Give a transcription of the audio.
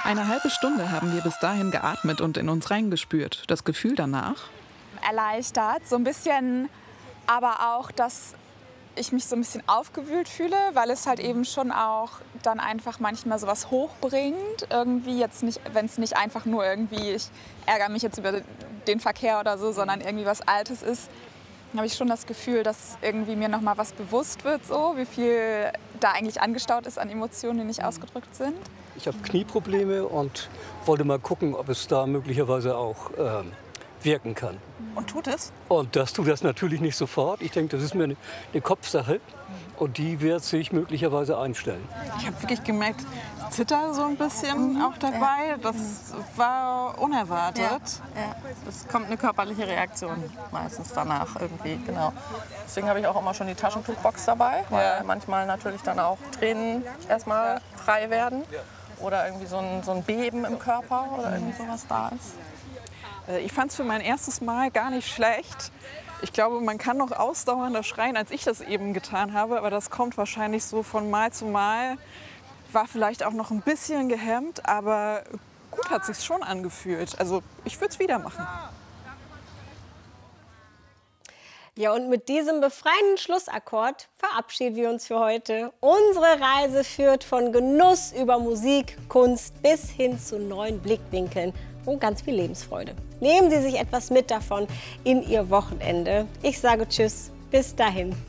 Eine halbe Stunde haben wir bis dahin geatmet und in uns reingespürt. Das Gefühl danach? Erleichtert, so ein bisschen, aber auch, dass ich mich so ein bisschen aufgewühlt fühle, weil es halt eben schon auch dann einfach manchmal sowas hochbringt. Irgendwie jetzt nicht, wenn es nicht einfach nur irgendwie, ich ärgere mich jetzt über den Verkehr oder so, sondern irgendwie was Altes ist, habe ich schon das Gefühl, dass irgendwie mir noch mal was bewusst wird, so wie viel da eigentlich angestaut ist an Emotionen, die nicht ausgedrückt sind. Ich habe Knieprobleme und wollte mal gucken, ob es da möglicherweise auch wirken kann. Und tut es? Und das tut das natürlich nicht sofort. Ich denke, das ist mir eine Kopfsache und die wird sich möglicherweise einstellen. Ich habe wirklich gemerkt, ich zitter so ein bisschen auch dabei. Das war unerwartet. Ja. Es kommt eine körperliche Reaktion meistens danach irgendwie, genau. Deswegen habe ich auch immer schon die Taschentuchbox dabei, weil manchmal natürlich dann auch Tränen erstmal frei werden oder irgendwie so ein Beben im Körper oder irgendwie sowas da ist. Ich fand es für mein erstes Mal gar nicht schlecht. Ich glaube, man kann noch ausdauernder schreien, als ich das eben getan habe. Aber das kommt wahrscheinlich so von Mal zu Mal. War vielleicht auch noch ein bisschen gehemmt, aber gut hat sich's schon angefühlt. Also ich würde es wieder machen. Ja, und mit diesem befreienden Schlussakkord verabschieden wir uns für heute. Unsere Reise führt von Genuss über Musik, Kunst bis hin zu neuen Blickwinkeln und ganz viel Lebensfreude. Nehmen Sie sich etwas mit davon in Ihr Wochenende. Ich sage Tschüss, bis dahin.